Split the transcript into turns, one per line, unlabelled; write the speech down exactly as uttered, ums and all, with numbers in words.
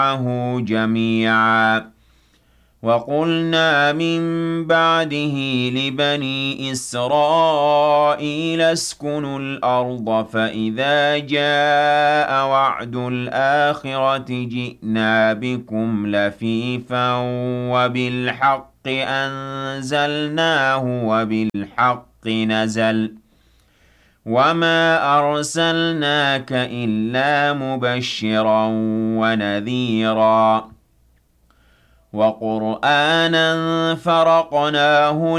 معه جميعا. وقلنا من بعده لبني إسرائيل اسكنوا الأرض فإذا جاء وعد الآخرة جئنا بكم لفيفا وبالحق أنزلناه وبالحق نزل وما أرسلناك إلا مبشرا ونذيرا وقرآنا فرقناه